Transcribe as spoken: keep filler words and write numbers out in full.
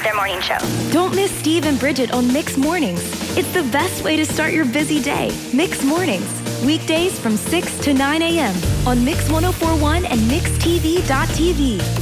their morning show. Don't miss Steve and Bridget on Mix Mornings. It's the best way to start your busy day. Mix Mornings. Weekdays from six to nine a.m. on Mix one oh four point one and mix t v dot t v.